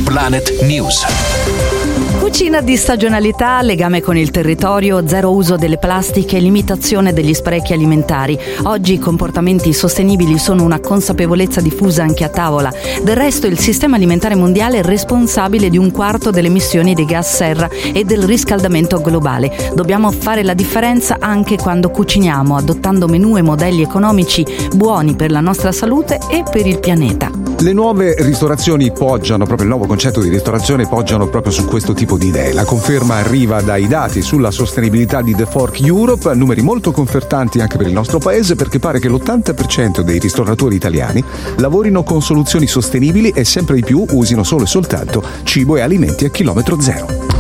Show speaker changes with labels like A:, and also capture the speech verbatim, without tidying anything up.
A: Planet News.
B: Cucina di stagionalità, legame con il territorio, zero uso delle plastiche, limitazione degli sprechi alimentari. Oggi i comportamenti sostenibili sono una consapevolezza diffusa anche a tavola. Del resto il sistema alimentare mondiale è responsabile di un quarto delle emissioni di gas serra e del riscaldamento globale. Dobbiamo fare la differenza anche quando cuciniamo, adottando menù e modelli economici buoni per la nostra salute e per il pianeta.
C: Le nuove ristorazioni poggiano, proprio il nuovo concetto di ristorazione poggiano proprio su questo tipo di idee. La conferma arriva dai dati sulla sostenibilità di The Fork Europe, numeri molto confortanti anche per il nostro paese, perché pare che l'ottanta per cento dei ristoratori italiani lavorino con soluzioni sostenibili e sempre di più usino solo e soltanto cibo e alimenti a chilometro zero.